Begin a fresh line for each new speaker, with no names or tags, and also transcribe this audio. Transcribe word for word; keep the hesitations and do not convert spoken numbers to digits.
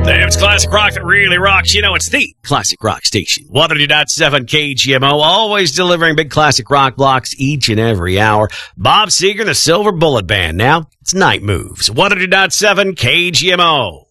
Damn, it's classic rock that really rocks. You know, it's the classic rock station. one oh two point seven K G M O, always delivering big classic rock blocks each and every hour. Bob Seger, the Silver Bullet Band. Now, it's Night Moves. one oh two point seven K G M O.